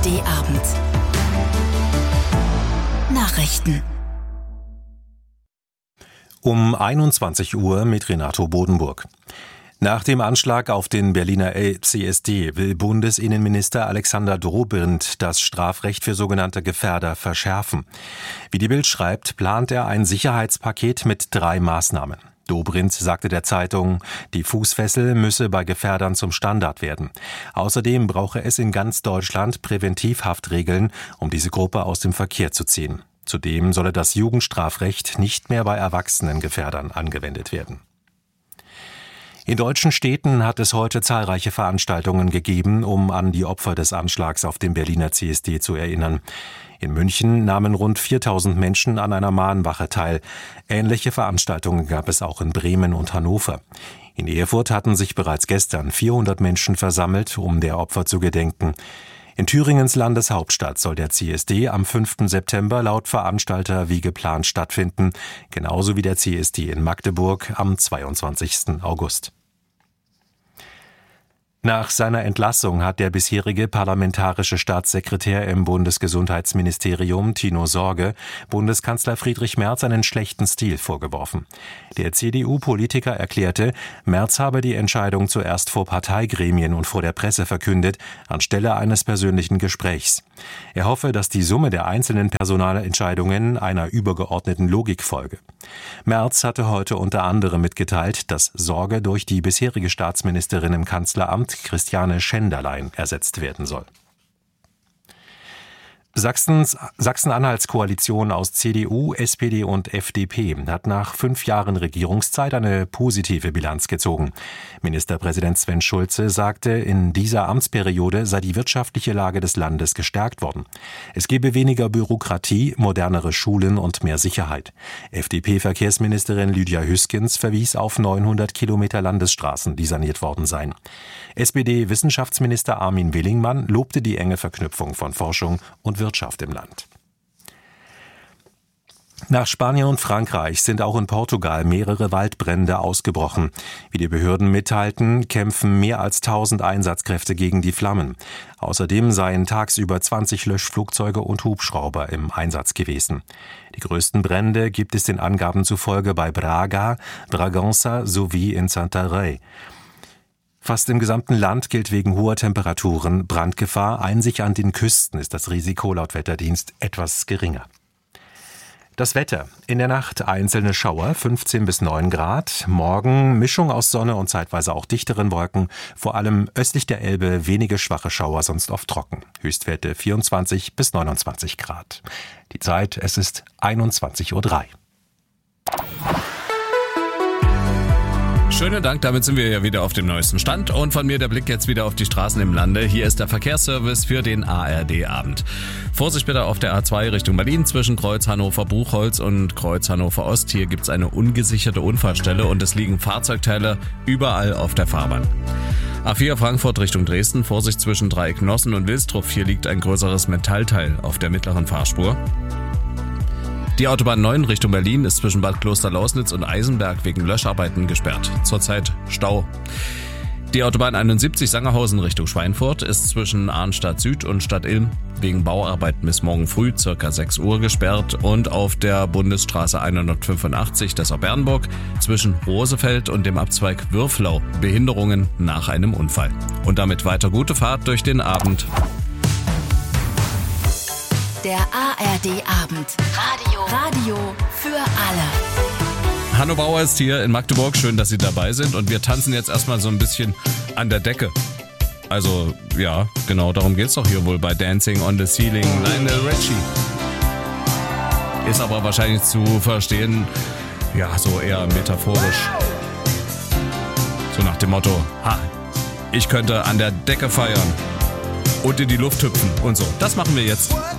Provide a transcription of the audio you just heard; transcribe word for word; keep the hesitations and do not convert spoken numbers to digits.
D Abend. Nachrichten. Um einundzwanzig Uhr mit Renato Bodenburg. Nach dem Anschlag auf den Berliner C S D will Bundesinnenminister Alexander Dobrindt das Strafrecht für sogenannte Gefährder verschärfen. Wie die Bild schreibt, plant er ein Sicherheitspaket mit drei Maßnahmen. Dobrindt sagte der Zeitung, die Fußfessel müsse bei Gefährdern zum Standard werden. Außerdem brauche es in ganz Deutschland Präventivhaftregeln, um diese Gruppe aus dem Verkehr zu ziehen. Zudem solle das Jugendstrafrecht nicht mehr bei erwachsenen Gefährdern angewendet werden. In deutschen Städten hat es heute zahlreiche Veranstaltungen gegeben, um an die Opfer des Anschlags auf dem Berliner C S D zu erinnern. In München nahmen rund viertausend Menschen an einer Mahnwache teil. Ähnliche Veranstaltungen gab es auch in Bremen und Hannover. In Erfurt hatten sich bereits gestern vierhundert Menschen versammelt, um der Opfer zu gedenken. In Thüringens Landeshauptstadt soll der C S D am fünften September laut Veranstalter wie geplant stattfinden, genauso wie der C S D in Magdeburg am zweiundzwanzigsten August. Nach seiner Entlassung hat der bisherige parlamentarische Staatssekretär im Bundesgesundheitsministerium, Tino Sorge, Bundeskanzler Friedrich Merz einen schlechten Stil vorgeworfen. Der C D U-Politiker erklärte, Merz habe die Entscheidung zuerst vor Parteigremien und vor der Presse verkündet, anstelle eines persönlichen Gesprächs. Er hoffe, dass die Summe der einzelnen Personalentscheidungen einer übergeordneten Logik folge. Merz hatte heute unter anderem mitgeteilt, dass Sorge durch die bisherige Staatsministerin im Kanzleramt Christiane Schenderlein ersetzt werden soll. Sachsens, Sachsen-Anhalts Koalition aus C D U, S P D und F D P hat nach fünf Jahren Regierungszeit eine positive Bilanz gezogen. Ministerpräsident Sven Schulze sagte, in dieser Amtsperiode sei die wirtschaftliche Lage des Landes gestärkt worden. Es gebe weniger Bürokratie, modernere Schulen und mehr Sicherheit. F D P-Verkehrsministerin Lydia Hüskens verwies auf neunhundert Kilometer Landesstraßen, die saniert worden seien. S P D-Wissenschaftsminister Armin Willingmann lobte die enge Verknüpfung von Forschung und Wirtschaft im Land. Nach Spanien und Frankreich sind auch in Portugal mehrere Waldbrände ausgebrochen. Wie die Behörden mitteilten, kämpfen mehr als tausend Einsatzkräfte gegen die Flammen. Außerdem seien tagsüber zwanzig Löschflugzeuge und Hubschrauber im Einsatz gewesen. Die größten Brände gibt es den Angaben zufolge bei Braga, Bragança sowie in Santarém. Fast im gesamten Land gilt wegen hoher Temperaturen Brandgefahr. Einzig an den Küsten ist das Risiko laut Wetterdienst etwas geringer. Das Wetter. In der Nacht einzelne Schauer, fünfzehn bis neun Grad. Morgen Mischung aus Sonne und zeitweise auch dichteren Wolken. Vor allem östlich der Elbe wenige schwache Schauer, sonst oft trocken. Höchstwerte vierundzwanzig bis neunundzwanzig Grad. Die Zeit, es ist einundzwanzig Uhr drei. Schönen Dank, damit sind wir ja wieder auf dem neuesten Stand und von mir der Blick jetzt wieder auf die Straßen im Lande. Hier ist der Verkehrsservice für den A R D-Abend. Vorsicht bitte auf der A zwei Richtung Berlin zwischen Kreuz Hannover-Buchholz und Kreuz Hannover-Ost. Hier gibt's eine ungesicherte Unfallstelle und es liegen Fahrzeugteile überall auf der Fahrbahn. A vier Frankfurt Richtung Dresden, Vorsicht zwischen Dreiecknossen und Wilstrup. Hier liegt ein größeres Metallteil auf der mittleren Fahrspur. Die Autobahn neun Richtung Berlin ist zwischen Bad Klosterlausnitz und Eisenberg wegen Löscharbeiten gesperrt. Zurzeit Stau. Die Autobahn einundsiebzig Sangerhausen Richtung Schweinfurt ist zwischen Arnstadt Süd und Stadt Ilm wegen Bauarbeiten bis morgen früh circa sechs Uhr gesperrt und auf der Bundesstraße hundertfünfundachtzig Dessau-Bernburg zwischen Rosefeld und dem Abzweig Würflau Behinderungen nach einem Unfall. Und damit weiter gute Fahrt durch den Abend. Der A R D-Abend. Radio. Radio für alle. Hanno Bauer ist hier in Magdeburg. Schön, dass Sie dabei sind. Und wir tanzen jetzt erstmal so ein bisschen an der Decke. Also, ja, genau, darum geht's doch hier wohl bei Dancing on the Ceiling. Lionel Richie. Ist aber wahrscheinlich zu verstehen, ja, so eher metaphorisch. So nach dem Motto, ha, ich könnte an der Decke feiern und in die Luft hüpfen und so. Das machen wir jetzt.